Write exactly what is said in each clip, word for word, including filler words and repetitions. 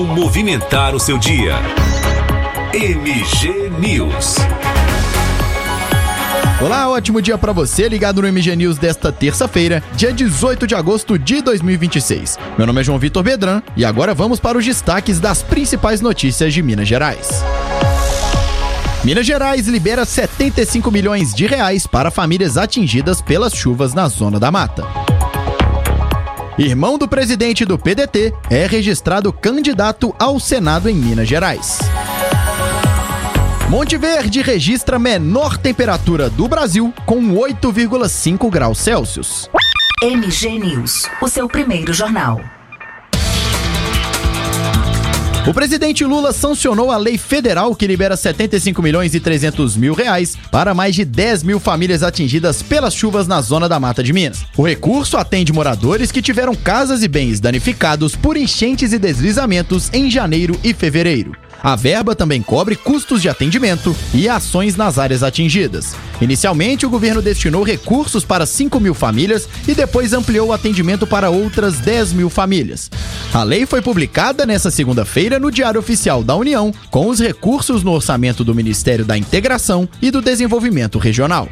Movimentar o seu dia. M G News. Olá, ótimo dia pra você, ligado no M G News desta terça-feira, dia dezoito de agosto de dois mil e vinte e seis. Meu nome é João Vitor Bedran e agora vamos para os destaques das principais notícias de Minas Gerais. Minas Gerais libera setenta e cinco milhões de reais para famílias atingidas pelas chuvas na Zona da Mata. Irmão do presidente do P D T é registrado candidato ao Senado em Minas Gerais. Monte Verde registra menor temperatura do Brasil com oito vírgula cinco graus Celsius. M G News, o seu primeiro jornal. O presidente Lula sancionou a lei federal que libera setenta e cinco milhões e trezentos mil reais para mais de dez mil famílias atingidas pelas chuvas na Zona da Mata de Minas. O recurso atende moradores que tiveram casas e bens danificados por enchentes e deslizamentos em janeiro e fevereiro. A verba também cobre custos de atendimento e ações nas áreas atingidas. Inicialmente, o governo destinou recursos para cinco mil famílias e depois ampliou o atendimento para outras dez mil famílias. A lei foi publicada nesta segunda-feira no Diário Oficial da União, com os recursos no orçamento do Ministério da Integração e do Desenvolvimento Regional.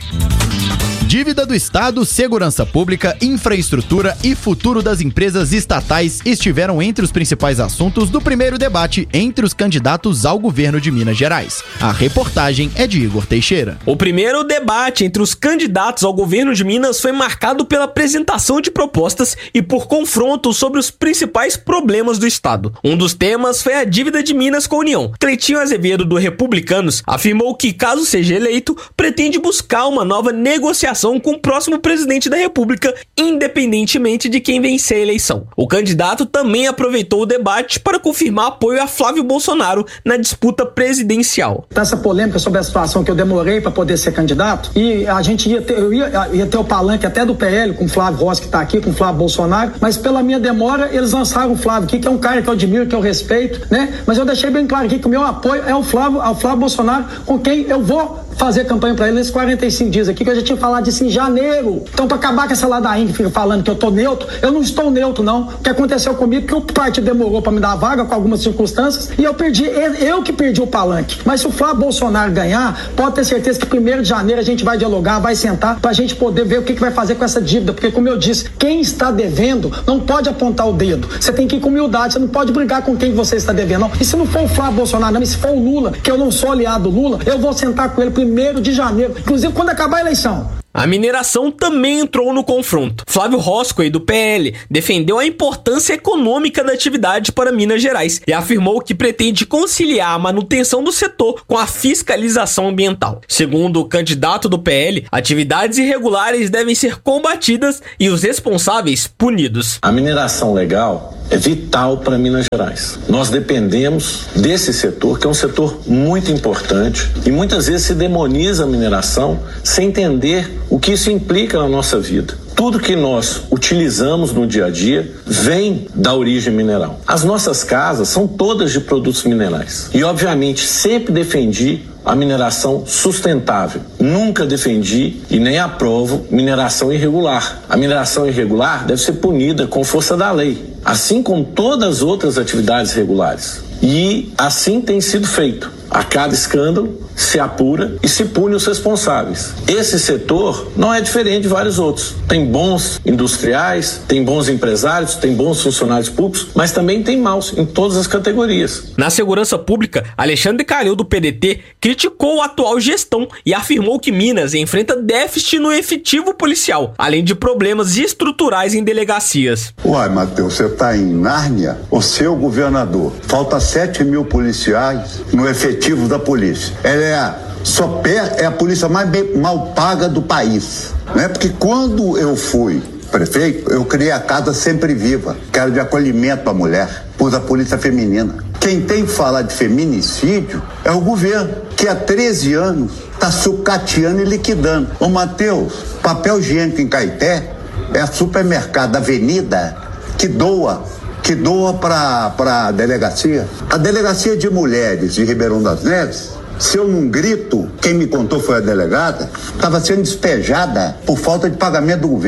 Dívida do Estado, segurança pública, infraestrutura e futuro das empresas estatais estiveram entre os principais assuntos do primeiro debate entre os candidatos ao governo de Minas Gerais. A reportagem é de Igor Teixeira. O primeiro debate entre os candidatos ao governo de Minas foi marcado pela apresentação de propostas e por confronto sobre os principais problemas do Estado. Um dos temas foi a dívida de Minas com a União. Cleitinho Azevedo, do Republicanos, afirmou que, caso seja eleito, pretende buscar uma nova negociação com o próximo presidente da República, independentemente de quem vencer a eleição. O candidato também aproveitou o debate para confirmar apoio a Flávio Bolsonaro na disputa presidencial. Essa polêmica sobre a situação que eu demorei para poder ser candidato, e a gente ia ter, eu ia, ia ter o palanque até do P L, com o Flávio Rossi, que está aqui, com o Flávio Bolsonaro, mas pela minha demora, eles lançaram o Flávio aqui, que é um cara que eu admiro, que eu respeito, né? Mas eu deixei bem claro aqui que o meu apoio é o Flávio, ao Flávio Bolsonaro, com quem eu vou fazer campanha para ele nesses quarenta e cinco dias aqui, que eu já tinha falado disso em janeiro. Então, para acabar com essa ladainha que fica falando que eu tô neutro, eu não estou neutro, não. O que aconteceu comigo, que o partido demorou para me dar a vaga com algumas circunstâncias, e eu perdi, eu que perdi o palanque. Mas se o Flávio Bolsonaro ganhar, pode ter certeza que primeiro de janeiro a gente vai dialogar, vai sentar, pra gente poder ver o que, que vai fazer com essa dívida, porque como eu disse, quem está devendo não pode apontar o dedo. Você tem que ir com humildade, você não pode brigar com quem você está devendo, não. E se não for o Flávio Bolsonaro, não, e se for o Lula, que eu não sou aliado do Lula, eu vou sentar com ele primeiro de janeiro, inclusive quando acabar a eleição. A mineração também entrou no confronto. Flávio Roscoe, do P L, defendeu a importância econômica da atividade para Minas Gerais e afirmou que pretende conciliar a manutenção do setor com a fiscalização ambiental. Segundo o candidato do P L, atividades irregulares devem ser combatidas e os responsáveis punidos. A mineração legal é vital para Minas Gerais. Nós dependemos desse setor, que é um setor muito importante, e muitas vezes se demoniza a mineração sem entender o que isso implica na nossa vida. Tudo que nós utilizamos no dia a dia vem da origem mineral. As nossas casas são todas de produtos minerais. E, obviamente, sempre defendi a mineração sustentável. Nunca defendi e nem aprovo mineração irregular. A mineração irregular deve ser punida com força da lei, assim como todas as outras atividades regulares. E assim tem sido feito. A cada escândalo se apura e se pune os responsáveis. Esse setor não é diferente de vários outros. Tem bons industriais, tem bons empresários, tem bons funcionários públicos, mas também tem maus em todas as categorias. Na segurança pública, Alexandre Calil, do P D T, criticou a atual gestão e afirmou que Minas enfrenta déficit no efetivo policial, além de problemas estruturais em delegacias. Uai, Matheus, você tá em Nárnia? O seu governador, falta sete mil policiais no efetivo da polícia. Ela é a, só é a polícia mais bem, mal paga do país, né? Porque quando eu fui prefeito, eu criei a Casa Sempre Viva, que era de acolhimento para a mulher, pus a polícia feminina. Quem tem que falar de feminicídio é o governo, que há treze anos está sucateando e liquidando. Ô Matheus, papel higiênico em Caeté é supermercado Avenida que doa, que doa para a delegacia. A delegacia de mulheres de Ribeirão das Neves, se eu não grito, quem me contou foi a delegada, estava sendo despejada por falta de pagamento do governo.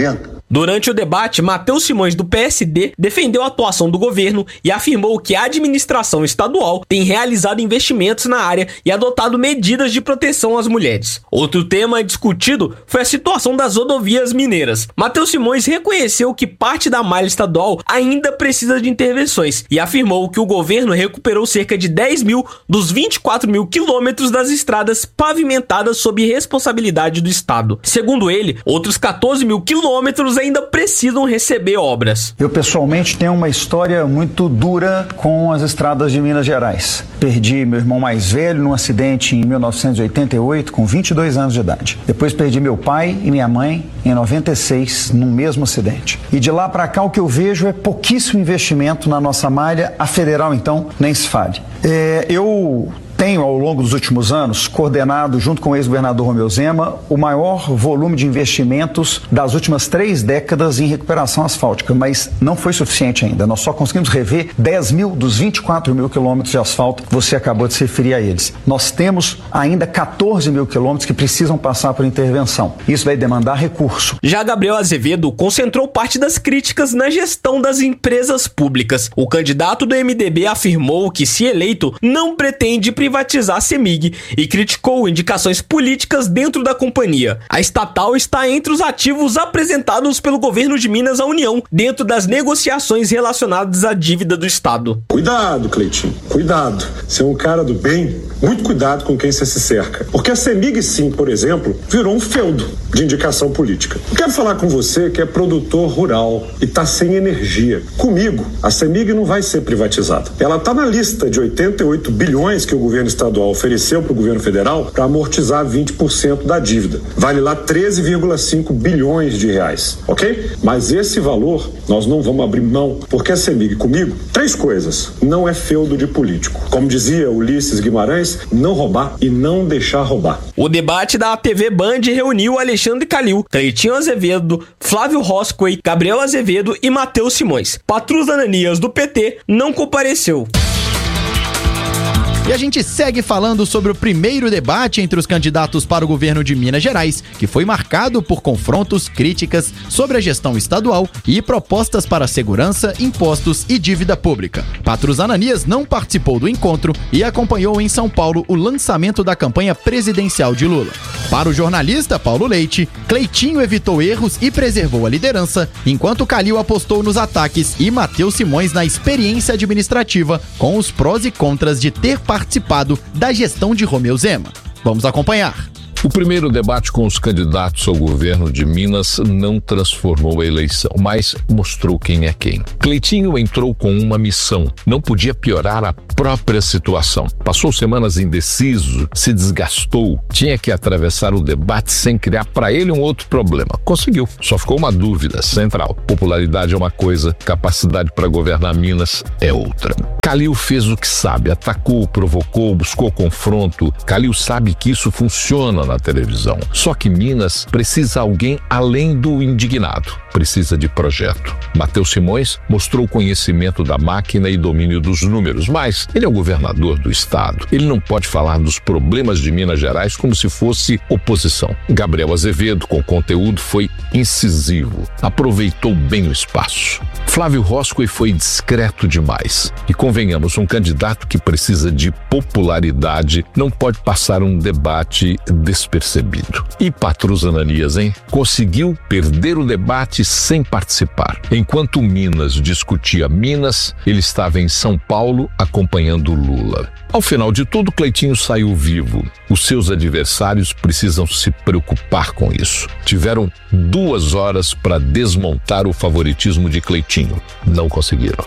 Durante o debate, Matheus Simões, do P S D, defendeu a atuação do governo e afirmou que a administração estadual tem realizado investimentos na área e adotado medidas de proteção às mulheres. Outro tema discutido foi a situação das rodovias mineiras. Matheus Simões reconheceu que parte da malha estadual ainda precisa de intervenções e afirmou que o governo recuperou cerca de dez mil dos vinte e quatro mil quilômetros das estradas pavimentadas sob responsabilidade do Estado. Segundo ele, outros quatorze mil quilômetros ainda precisam receber obras. Eu pessoalmente tenho uma história muito dura com as estradas de Minas Gerais. Perdi meu irmão mais velho num acidente em mil novecentos e oitenta e oito, com vinte e dois anos de idade. Depois perdi meu pai e minha mãe em noventa e seis, no mesmo acidente. E de lá para cá o que eu vejo é pouquíssimo investimento na nossa malha, a federal então nem se fale. É, eu tenho, ao longo dos últimos anos, coordenado, junto com o ex-governador Romeu Zema, o maior volume de investimentos das últimas três décadas em recuperação asfáltica, mas não foi suficiente ainda. Nós só conseguimos rever dez mil dos vinte e quatro mil quilômetros de asfalto que você acabou de se referir a eles. Nós temos ainda quatorze mil quilômetros que precisam passar por intervenção. Isso vai demandar recurso. Já Gabriel Azevedo concentrou parte das críticas na gestão das empresas públicas. O candidato do M D B afirmou que, se eleito, não pretende privatizar privatizar a CEMIG e criticou indicações políticas dentro da companhia. A estatal está entre os ativos apresentados pelo governo de Minas à União dentro das negociações relacionadas à dívida do Estado. Cuidado, Cleitinho, cuidado. Você é um cara do bem, muito cuidado com quem você se cerca. Porque a CEMIG, sim, por exemplo, virou um feudo de indicação política. Eu quero falar com você que é produtor rural e está sem energia. Comigo, a CEMIG não vai ser privatizada. Ela está na lista de oitenta e oito bilhões que o governo estadual ofereceu para o governo federal para amortizar vinte por cento da dívida. Vale lá treze vírgula cinco bilhões de reais, ok? Mas esse valor nós não vamos abrir mão, porque a CEMIG comigo, três coisas: não é feudo de político. Como dizia Ulisses Guimarães, não roubar e não deixar roubar. O debate da T V Band reuniu Alexandre Calil, Cleitinho Azevedo, Flávio Roscoe, Gabriel Azevedo e Matheus Simões. Patrus Ananias, do P T, não compareceu. E a gente segue falando sobre o primeiro debate entre os candidatos para o governo de Minas Gerais, que foi marcado por confrontos, críticas sobre a gestão estadual e propostas para segurança, impostos e dívida pública. Patrus Ananias não participou do encontro e acompanhou em São Paulo o lançamento da campanha presidencial de Lula. Para o jornalista Paulo Leite, Cleitinho evitou erros e preservou a liderança, enquanto Calil apostou nos ataques e Matheus Simões na experiência administrativa, com os prós e contras de ter participado da gestão de Romeu Zema. Vamos acompanhar. O primeiro debate com os candidatos ao governo de Minas não transformou a eleição, mas mostrou quem é quem. Cleitinho entrou com uma missão: não podia piorar a própria situação. Passou semanas indeciso, se desgastou, tinha que atravessar o debate sem criar para ele um outro problema. Conseguiu, só ficou uma dúvida central: popularidade é uma coisa, capacidade para governar Minas é outra. Calil fez o que sabe, atacou, provocou, buscou confronto. Calil sabe que isso funciona na televisão. Só que Minas precisa de alguém além do indignado. Precisa de projeto. Matheus Simões mostrou conhecimento da máquina e domínio dos números, mas ele é o governador do estado. Ele não pode falar dos problemas de Minas Gerais como se fosse oposição. Gabriel Azevedo, com conteúdo, foi incisivo. Aproveitou bem o espaço. Flávio Roscoe foi discreto demais. E convenhamos, um candidato que precisa de popularidade não pode passar um debate despercebido. E Patrus Ananias, hein? Conseguiu perder o debate sem participar. Enquanto Minas discutia Minas, ele estava em São Paulo acompanhando Lula. Ao final de tudo, Cleitinho saiu vivo. Os seus adversários precisam se preocupar com isso. Tiveram duas horas para desmontar o favoritismo de Cleitinho. Não conseguiram.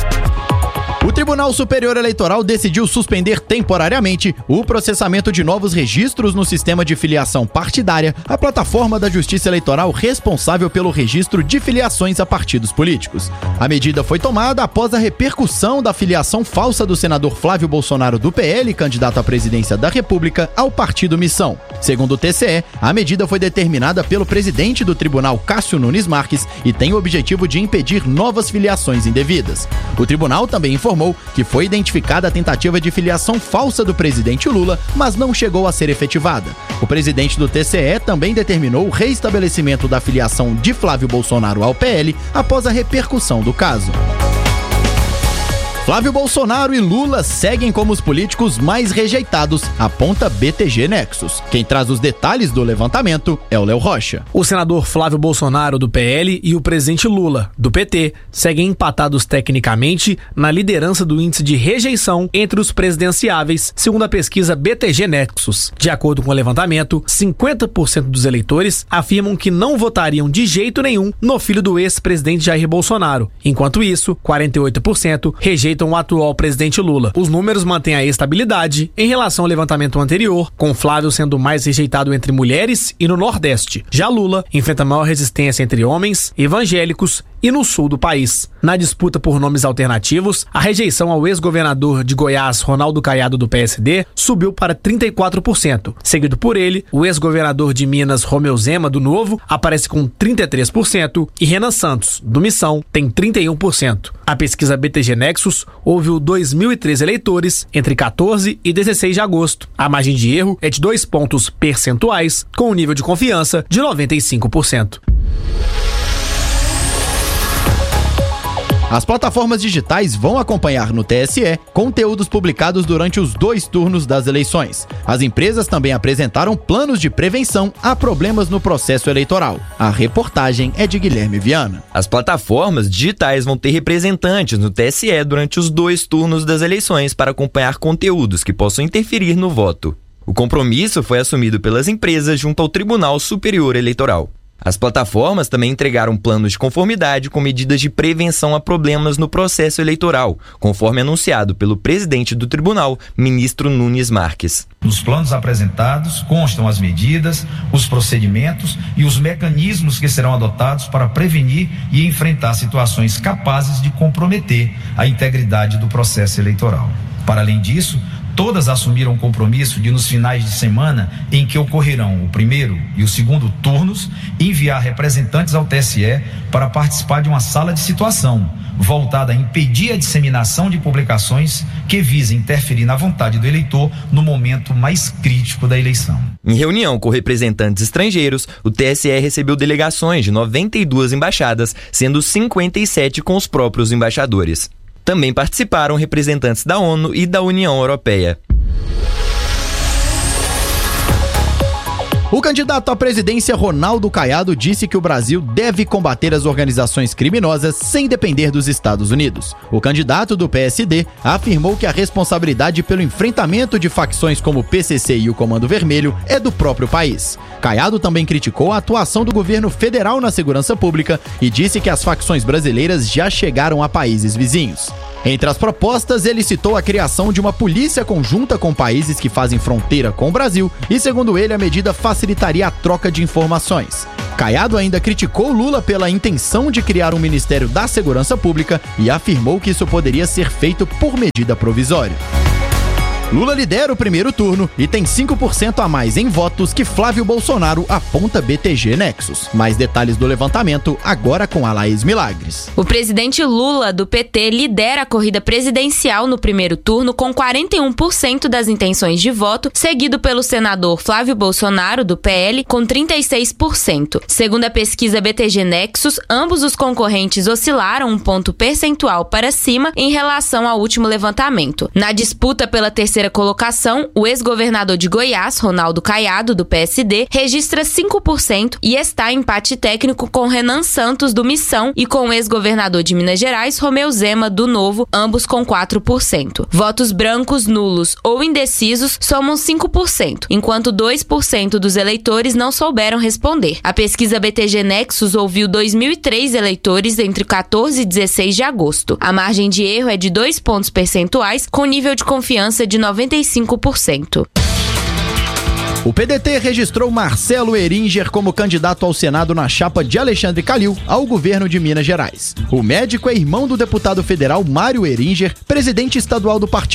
O Tribunal Superior Eleitoral decidiu suspender temporariamente o processamento de novos registros no sistema de filiação partidária, a plataforma da Justiça Eleitoral responsável pelo registro de filiações a partidos políticos. A medida foi tomada após a repercussão da filiação falsa do senador Flávio Bolsonaro do P L, candidato à presidência da República, ao partido Missão. Segundo o T C E, a medida foi determinada pelo presidente do tribunal, Cássio Nunes Marques, e tem o objetivo de impedir novas filiações indevidas. O tribunal também informou informou que foi identificada a tentativa de filiação falsa do presidente Lula, mas não chegou a ser efetivada. O presidente do T C E também determinou o reestabelecimento da filiação de Flávio Bolsonaro ao P L após a repercussão do caso. Flávio Bolsonaro e Lula seguem como os políticos mais rejeitados, aponta B T G Nexus. Quem traz os detalhes do levantamento é o Léo Rocha. O senador Flávio Bolsonaro, do P L, e o presidente Lula, do P T, seguem empatados tecnicamente na liderança do índice de rejeição entre os presidenciáveis, segundo a pesquisa B T G Nexus. De acordo com o levantamento, cinquenta por cento dos eleitores afirmam que não votariam de jeito nenhum no filho do ex-presidente Jair Bolsonaro. Enquanto isso, quarenta e oito por cento rejeitam o atual presidente Lula. Os números mantêm a estabilidade em relação ao levantamento anterior, com Flávio sendo mais rejeitado entre mulheres e no Nordeste. Já Lula enfrenta maior resistência entre homens, evangélicos e no sul do país. Na disputa por nomes alternativos, a rejeição ao ex-governador de Goiás, Ronaldo Caiado, do P S D, subiu para trinta e quatro por cento. Seguido por ele, o ex-governador de Minas, Romeu Zema, do Novo, aparece com trinta e três por cento e Renan Santos, do Missão, tem trinta e um por cento. A pesquisa B T G Nexus ouviu dois mil e três eleitores entre quatorze e dezesseis de agosto. A margem de erro é de dois pontos percentuais, com um nível de confiança de noventa e cinco por cento. As plataformas digitais vão acompanhar no T S E conteúdos publicados durante os dois turnos das eleições. As empresas também apresentaram planos de prevenção a problemas no processo eleitoral. A reportagem é de Guilherme Viana. As plataformas digitais vão ter representantes no T S E durante os dois turnos das eleições para acompanhar conteúdos que possam interferir no voto. O compromisso foi assumido pelas empresas junto ao Tribunal Superior Eleitoral. As plataformas também entregaram planos de conformidade com medidas de prevenção a problemas no processo eleitoral, conforme anunciado pelo presidente do tribunal, ministro Nunes Marques. Nos planos apresentados constam as medidas, os procedimentos e os mecanismos que serão adotados para prevenir e enfrentar situações capazes de comprometer a integridade do processo eleitoral. Para além disso, todas assumiram o compromisso de, nos finais de semana em que ocorrerão o primeiro e o segundo turnos, enviar representantes ao T S E para participar de uma sala de situação, voltada a impedir a disseminação de publicações que visem interferir na vontade do eleitor no momento mais crítico da eleição. Em reunião com representantes estrangeiros, o T S E recebeu delegações de noventa e duas embaixadas, sendo cinquenta e sete com os próprios embaixadores. Também participaram representantes da ONU e da União Europeia. O candidato à presidência Ronaldo Caiado disse que o Brasil deve combater as organizações criminosas sem depender dos Estados Unidos. O candidato do P S D afirmou que a responsabilidade pelo enfrentamento de facções como o P C C e o Comando Vermelho é do próprio país. Caiado também criticou a atuação do governo federal na segurança pública e disse que as facções brasileiras já chegaram a países vizinhos. Entre as propostas, ele citou a criação de uma polícia conjunta com países que fazem fronteira com o Brasil e, segundo ele, a medida facilitaria a troca de informações. Caiado ainda criticou Lula pela intenção de criar um Ministério da Segurança Pública e afirmou que isso poderia ser feito por medida provisória. Lula lidera o primeiro turno e tem cinco por cento a mais em votos que Flávio Bolsonaro, aponta B T G Nexus. Mais detalhes do levantamento agora com a Laís Milagres. O presidente Lula, do P T, lidera a corrida presidencial no primeiro turno com quarenta e um por cento das intenções de voto, seguido pelo senador Flávio Bolsonaro, do P L, com trinta e seis por cento. Segundo a pesquisa B T G Nexus, ambos os concorrentes oscilaram um ponto percentual para cima em relação ao último levantamento. Na disputa pela terceira colocação, o ex-governador de Goiás, Ronaldo Caiado, do P S D, registra cinco por cento e está em empate técnico com Renan Santos, do Missão, e com o ex-governador de Minas Gerais, Romeu Zema, do Novo, ambos com quatro por cento. Votos brancos, nulos ou indecisos somam cinco por cento, enquanto dois por cento dos eleitores não souberam responder. A pesquisa B T G Nexus ouviu dois mil e três eleitores entre quatorze e dezesseis de agosto. A margem de erro é de dois pontos percentuais, com nível de confiança de noventa e cinco por cento. O P D T registrou Marcelo Heringer como candidato ao Senado na chapa de Alexandre Calil ao governo de Minas Gerais. O médico é irmão do deputado federal Mário Heringer, presidente estadual do partido.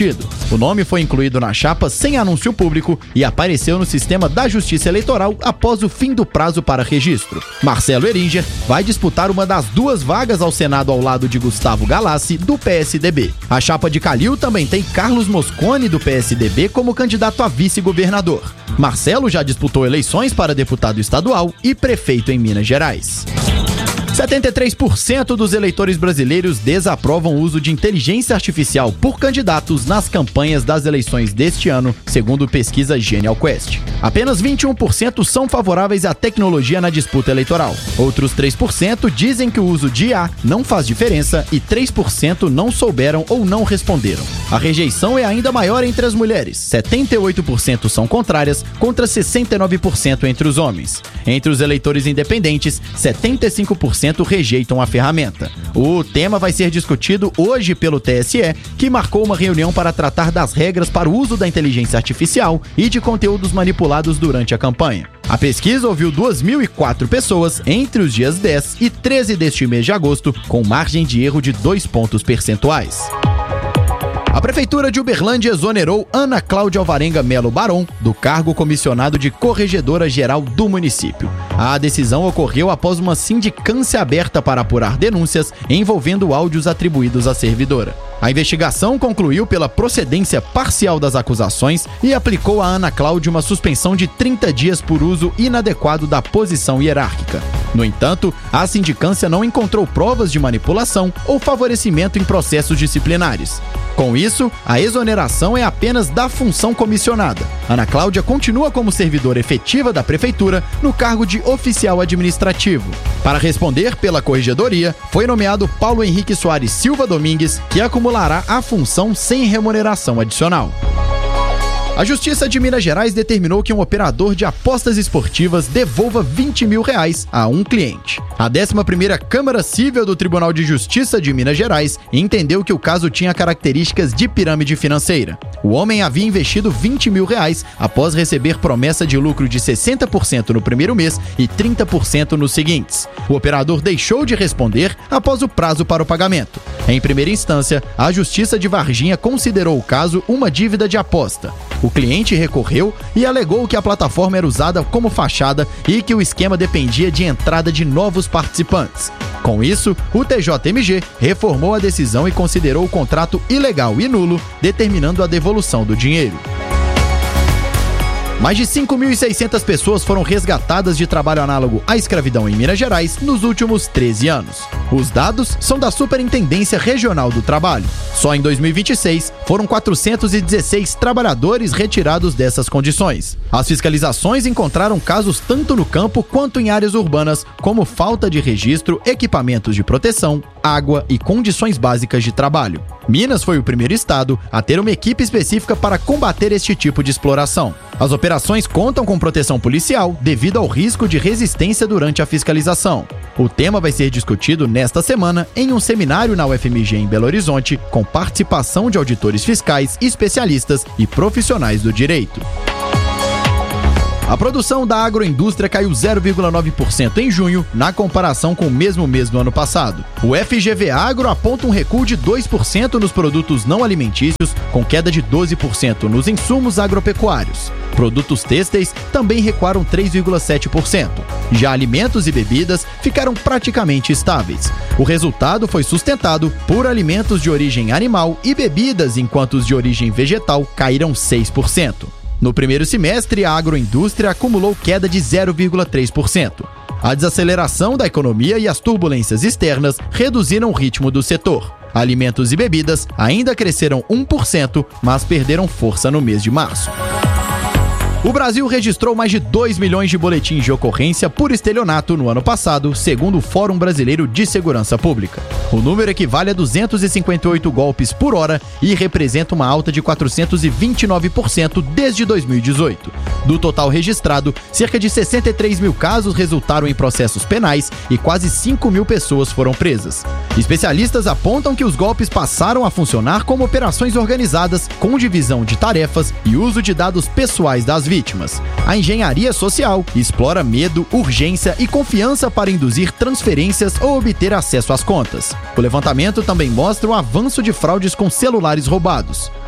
O nome foi incluído na chapa sem anúncio público e apareceu no sistema da Justiça Eleitoral após o fim do prazo para registro. Marcelo Eringer vai disputar uma das duas vagas ao Senado ao lado de Gustavo Galassi, do P S D B. A chapa de Calil também tem Carlos Mosconi, do P S D B, como candidato a vice-governador. Marcelo já disputou eleições para deputado estadual e prefeito em Minas Gerais. setenta e três por cento dos eleitores brasileiros desaprovam o uso de inteligência artificial por candidatos nas campanhas das eleições deste ano, segundo pesquisa Genial Quest. Apenas vinte e um por cento são favoráveis à tecnologia na disputa eleitoral. Outros três por cento dizem que o uso de I A não faz diferença e três por cento não souberam ou não responderam. A rejeição é ainda maior entre as mulheres. setenta e oito por cento são contrárias, contra sessenta e nove por cento entre os homens. Entre os eleitores independentes, setenta e cinco por cento rejeitam a ferramenta. O tema vai ser discutido hoje pelo T S E, que marcou uma reunião para tratar das regras para o uso da inteligência artificial e de conteúdos manipulados durante a campanha. A pesquisa ouviu duas mil e quatro pessoas entre os dias dez e treze deste mês de agosto, com margem de erro de dois pontos percentuais. A Prefeitura de Uberlândia exonerou Ana Cláudia Alvarenga Melo Baron do cargo comissionado de corregedora-geral do município. A decisão ocorreu após uma sindicância aberta para apurar denúncias envolvendo áudios atribuídos à servidora. A investigação concluiu pela procedência parcial das acusações e aplicou a Ana Cláudia uma suspensão de trinta dias por uso inadequado da posição hierárquica. No entanto, a sindicância não encontrou provas de manipulação ou favorecimento em processos disciplinares. Com isso, a exoneração é apenas da função comissionada. Ana Cláudia continua como servidora efetiva da Prefeitura no cargo de oficial administrativo. Para responder pela corregedoria, foi nomeado Paulo Henrique Soares Silva Domingues, que acumulará a função sem remuneração adicional. A Justiça de Minas Gerais determinou que um operador de apostas esportivas devolva vinte mil reais a um cliente. A décima primeira Câmara Cível do Tribunal de Justiça de Minas Gerais entendeu que o caso tinha características de pirâmide financeira. O homem havia investido vinte mil reais após receber promessa de lucro de sessenta por cento no primeiro mês e trinta por cento nos seguintes. O operador deixou de responder após o prazo para o pagamento. Em primeira instância, a Justiça de Varginha considerou o caso uma dívida de aposta. O cliente recorreu e alegou que a plataforma era usada como fachada e que o esquema dependia de entrada de novos participantes. Com isso, o T J M G reformou a decisão e considerou o contrato ilegal e nulo, determinando a devolução do dinheiro. Mais de cinco mil e seiscentas pessoas foram resgatadas de trabalho análogo à escravidão em Minas Gerais nos últimos treze anos. Os dados são da Superintendência Regional do Trabalho. Só em dois mil e vinte e seis, foram quatrocentos e dezesseis trabalhadores retirados dessas condições. As fiscalizações encontraram casos tanto no campo quanto em áreas urbanas, como falta de registro, equipamentos de proteção, água e condições básicas de trabalho. Minas foi o primeiro estado a ter uma equipe específica para combater este tipo de exploração. As operações contam com proteção policial devido ao risco de resistência durante a fiscalização. O tema vai ser discutido nesta semana em um seminário na U F M G em Belo Horizonte, com participação de auditores fiscais, especialistas e profissionais do direito. A produção da agroindústria caiu zero vírgula nove por cento em junho, na comparação com o mesmo mês do ano passado. O F G V Agro aponta um recuo de dois por cento nos produtos não alimentícios, com queda de doze por cento nos insumos agropecuários. Produtos têxteis também recuaram três vírgula sete por cento. Já alimentos e bebidas ficaram praticamente estáveis. O resultado foi sustentado por alimentos de origem animal e bebidas, enquanto os de origem vegetal caíram seis por cento. No primeiro semestre, a agroindústria acumulou queda de zero vírgula três por cento. A desaceleração da economia e as turbulências externas reduziram o ritmo do setor. Alimentos e bebidas ainda cresceram um por cento, mas perderam força no mês de março. O Brasil registrou mais de dois milhões de boletins de ocorrência por estelionato no ano passado, segundo o Fórum Brasileiro de Segurança Pública. O número equivale a duzentos e cinquenta e oito golpes por hora e representa uma alta de quatrocentos e vinte e nove por cento desde dois mil e dezoito. Do total registrado, cerca de sessenta e três mil casos resultaram em processos penais e quase cinco mil pessoas foram presas. Especialistas apontam que os golpes passaram a funcionar como operações organizadas, com divisão de tarefas e uso de dados pessoais das vítimas. A engenharia social explora medo, urgência e confiança para induzir transferências ou obter acesso às contas. O levantamento também mostra o avanço de fraudes com celulares roubados.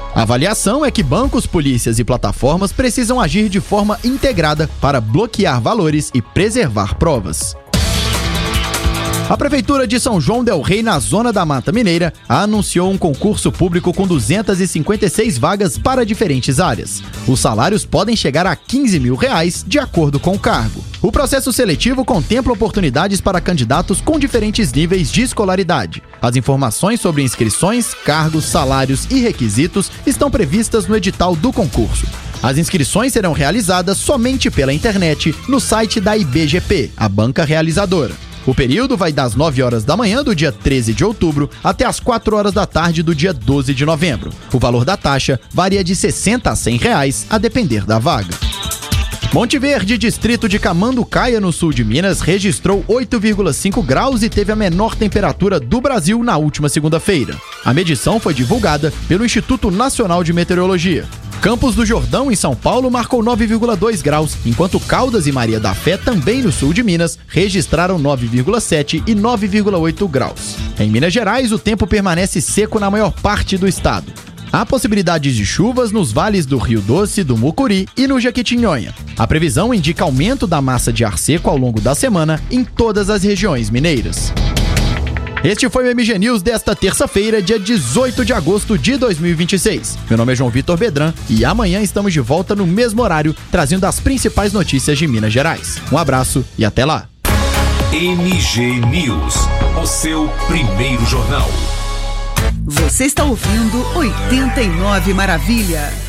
A avaliação é que bancos, polícias e plataformas precisam agir de forma integrada para bloquear valores e preservar provas. A Prefeitura de São João del Rei, na zona da Mata Mineira, anunciou um concurso público com duzentas e cinquenta e seis vagas para diferentes áreas. Os salários podem chegar a quinze mil reais, de acordo com o cargo. O processo seletivo contempla oportunidades para candidatos com diferentes níveis de escolaridade. As informações sobre inscrições, cargos, salários e requisitos estão previstas no edital do concurso. As inscrições serão realizadas somente pela internet no site da I B G P, a banca realizadora. O período vai das nove horas da manhã do dia treze de outubro até as quatro horas da tarde do dia doze de novembro. O valor da taxa varia de sessenta a cem reais, a depender da vaga. Monte Verde, distrito de Camanducaia, no sul de Minas, registrou oito vírgula cinco graus e teve a menor temperatura do Brasil na última segunda-feira. A medição foi divulgada pelo Instituto Nacional de Meteorologia. Campos do Jordão, em São Paulo, marcou nove vírgula dois graus, enquanto Caldas e Maria da Fé, também no sul de Minas, registraram nove vírgula sete e nove vírgula oito graus. Em Minas Gerais, o tempo permanece seco na maior parte do estado. Há possibilidades de chuvas nos vales do Rio Doce, do Mucuri e no Jequitinhonha. A previsão indica aumento da massa de ar seco ao longo da semana em todas as regiões mineiras. Este foi o M G News desta terça-feira, dia dezoito de agosto de dois mil e vinte e seis. Meu nome é João Vitor Bedran e amanhã estamos de volta no mesmo horário, trazendo as principais notícias de Minas Gerais. Um abraço e até lá. M G News, o seu primeiro jornal. Você está ouvindo oitenta e nove Maravilha.